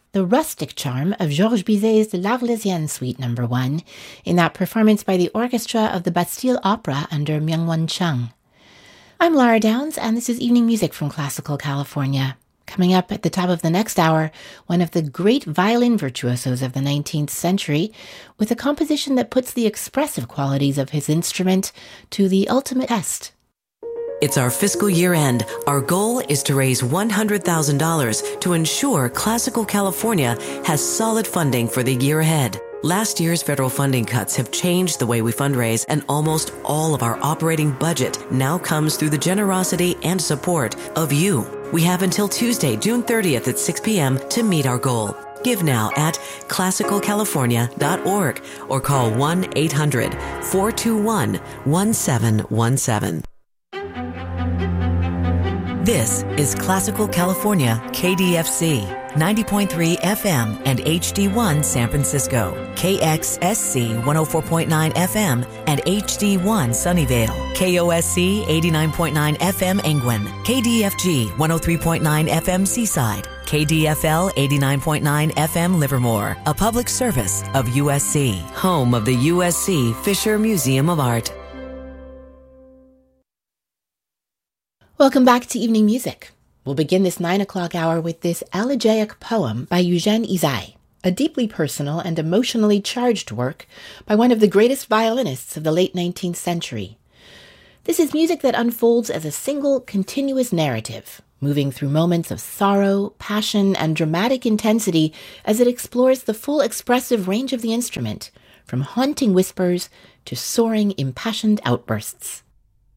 the rustic charm of Georges Bizet's L'Arlésienne Suite No. 1 in that performance by the orchestra of the Bastille Opera under Myung-Whun Chung. I'm Lara Downs, and this is Evening Music from Classical California. Coming up at the top of the next hour, one of the great violin virtuosos of the 19th century, with a composition that puts the expressive qualities of his instrument to the ultimate test. It's our fiscal year end. Our goal is to raise $100,000 to ensure Classical California has solid funding for the year ahead. Last year's federal funding cuts have changed the way we fundraise, and almost all of our operating budget now comes through the generosity and support of you. We have until Tuesday, June 30th at 6 p.m. to meet our goal. Give now at classicalcalifornia.org or call 1-800-421-1717. This is Classical California, KDFC, 90.3 FM and HD1 San Francisco, KXSC 104.9 FM and HD1 Sunnyvale, KOSC 89.9 FM Angwin, KDFG 103.9 FM Seaside, KDFL 89.9 FM Livermore, a public service of USC, home of the USC Fisher Museum of Art. Welcome back to Evening Music. We'll begin this 9 o'clock hour with this elegiac poem by Eugène Ysaÿe, a deeply personal and emotionally charged work by one of the greatest violinists of the late 19th century. This is music that unfolds as a single, continuous narrative, moving through moments of sorrow, passion, and dramatic intensity as it explores the full expressive range of the instrument, from haunting whispers to soaring, impassioned outbursts.